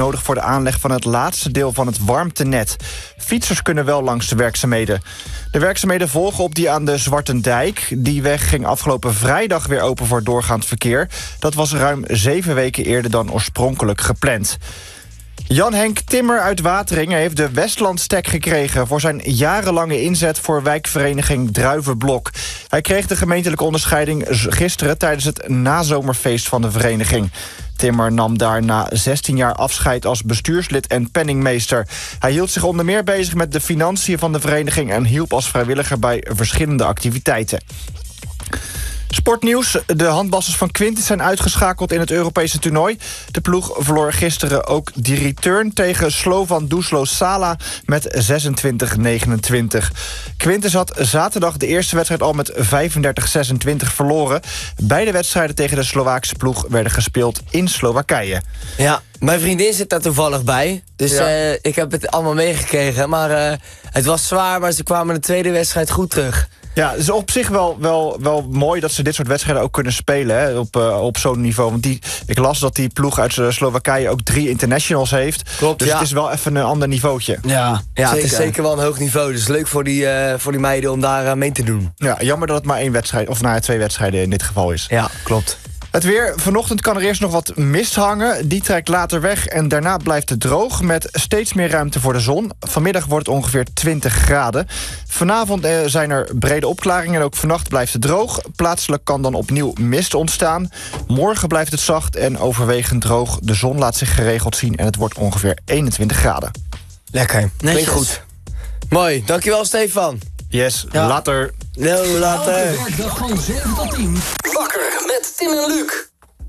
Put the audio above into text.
nodig voor de aanleg van het laatste deel van het warmtenet. Fietsers kunnen wel langs de werkzaamheden. De werkzaamheden volgen op die aan de Zwartendijk. Die weg ging afgelopen vrijdag weer open voor doorgaand verkeer. Dat was ruim 7 weken eerder dan oorspronkelijk gepland. Jan-Henk Timmer uit Wateringen heeft de Westlandstek gekregen voor zijn jarenlange inzet voor wijkvereniging Druivenblok. Hij kreeg de gemeentelijke onderscheiding gisteren tijdens het nazomerfeest van de vereniging. Timmer nam daarna 16 jaar afscheid als bestuurslid en penningmeester. Hij hield zich onder meer bezig met de financiën van de vereniging en hielp als vrijwilliger bij verschillende activiteiten. Sportnieuws. De handbalsters van Quintus zijn uitgeschakeld in het Europese toernooi. De ploeg verloor gisteren ook die return tegen Slovan Dušlo Sala met 26-29. Quintus had zaterdag de eerste wedstrijd al met 35-26 verloren. Beide wedstrijden tegen de Slovaakse ploeg werden gespeeld in Slowakije. Ja, mijn vriendin zit daar toevallig bij. Dus ja. Ik heb het allemaal meegekregen. Maar het was zwaar, maar ze kwamen de tweede wedstrijd goed terug. Ja, het is op zich wel mooi dat ze dit soort wedstrijden ook kunnen spelen, hè, op zo'n niveau. Want ik las dat die ploeg uit Slowakije ook 3 internationals heeft. Klopt, dus het is wel even een ander niveautje. Ja, het is zeker wel een hoog niveau. Dus leuk voor die meiden om daar mee te doen. Ja, jammer dat het maar 1 wedstrijd, of 2 wedstrijden in dit geval is. Ja, klopt. Het weer. Vanochtend kan er eerst nog wat mist hangen. Die trekt later weg en daarna blijft het droog met steeds meer ruimte voor de zon. Vanmiddag wordt het ongeveer 20 graden. Vanavond zijn er brede opklaringen en ook vannacht blijft het droog. Plaatselijk kan dan opnieuw mist ontstaan. Morgen blijft het zacht en overwegend droog. De zon laat zich geregeld zien en het wordt ongeveer 21 graden. Lekker. Klinkt goed. Mooi. Dankjewel, Stefan. Yes, later. Later. Elke werkdag van 7 tot 10. Wakker met Tim en Luc.